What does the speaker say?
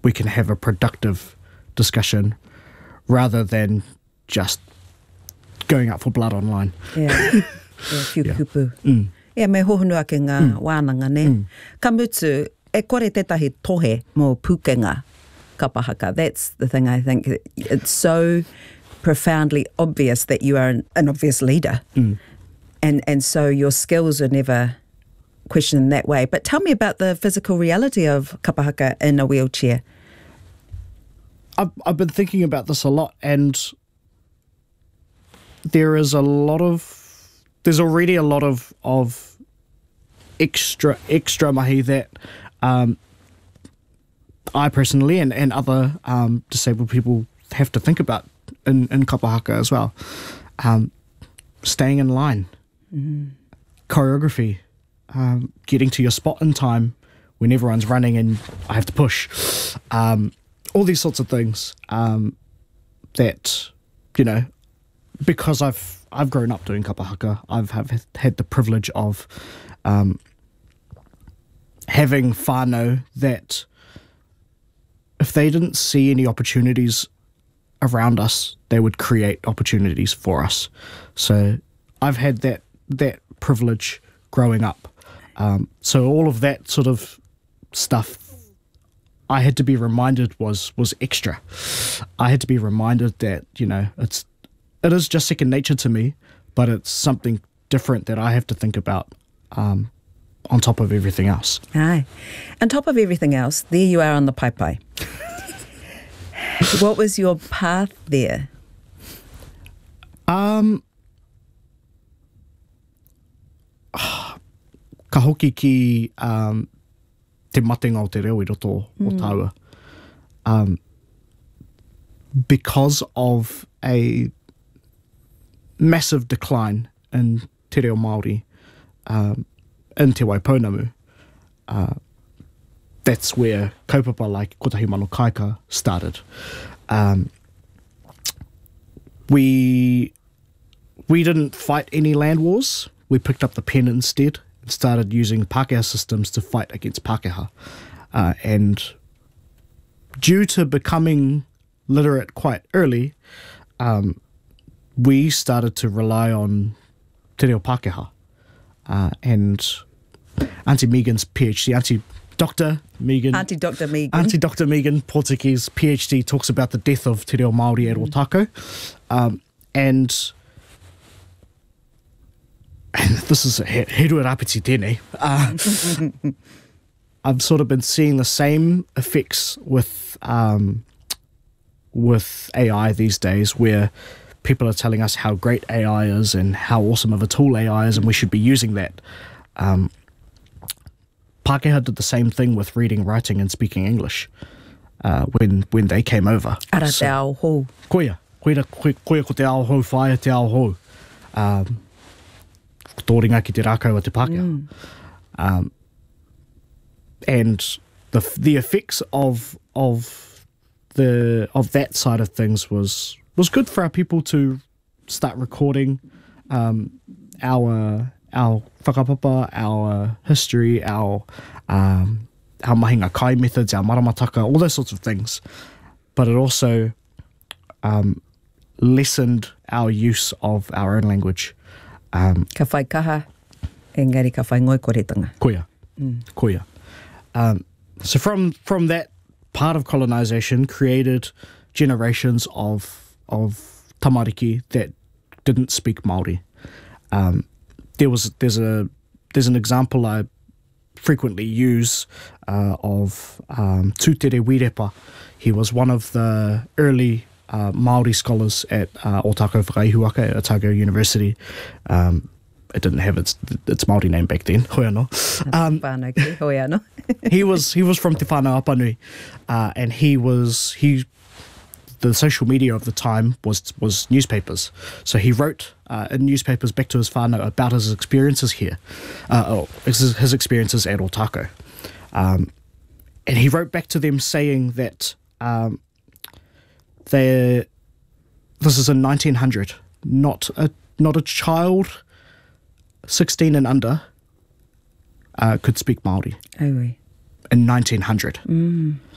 we can have a productive discussion rather than just going out for blood online. Yeah, whiu kupu. Yeah, me hohonu ake ngā wānanga ne. Ka mutu, e kore tetahi tohe mō pukenga kapahaka. That's the thing I think. It's so profoundly obvious that you are an obvious leader. And so your skills are never questioned in that way. But tell me about the physical reality of kapahaka in a wheelchair. I've been thinking about this a lot, and there's already a lot of extra mahi that I personally and other disabled people have to think about in kapahaka as well. Staying in line, choreography, getting to your spot in time when everyone's running and I have to push. All these sorts of things that, you know, because I've grown up doing kapahaka, I've had the privilege of having whānau that if they didn't see any opportunities around us, they would create opportunities for us. So I've had that privilege growing up. So all of that sort of stuff I had to be reminded was extra. I had to be reminded that, you know, it is just second nature to me, but it's something different that I have to think about on top of everything else. Aye. On top of everything else, there you are on the Pai. What was your path there? Ka hoki ki te matenga o te reo I roto o Taua. Because of a massive decline in te reo Māori in Te Waipounamu, that's where kaupapa like Kotahi Mano Kaika started. We didn't fight any land wars. We picked up the pen instead and started using Pākehā systems to fight against Pākehā. And due to becoming literate quite early, we started to rely on te reo Pākehā. And Auntie Megan's PhD, Auntie Dr. Megan, Portuguese PhD, talks about the death of te reo Māori at Ōtākau. And this is he rua rapiti tēnei. I've sort of been seeing the same effects with AI these days, where people are telling us how great AI is and how awesome of a tool AI is, and we should be using that. Pākehā did the same thing with reading, writing, and speaking English when they came over. Ara te ao hou. Koia ko te ao hou, whaia te ao hou. Tōringa ki te rākau a te Pākehā. And the effects of that side of things was good for our people to start recording our whakapapa, our history, our mahinga kai methods, our maramataka, all those sorts of things. But it also lessened our use of our own language. Ka whai kaha, engari ka whai ngoi koretanga. Koia. So from that part of colonisation created generations of tamariki that didn't speak Māori. There's an example I frequently use of Tūtere Wirepa. He was one of the early Māori scholars at Ōtākau Whakaihuaka at Otago University. It didn't have its Māori name back then, Hoiano. Hoiano. He was from Te Whānau Apanui, and the social media of the time was newspapers. So he wrote in newspapers back to his whānau about his experiences here, his experiences at Ōtākau. And he wrote back to them saying that this is in 1900, not a child 16 and under could speak Māori. Oh, oui. In 1900.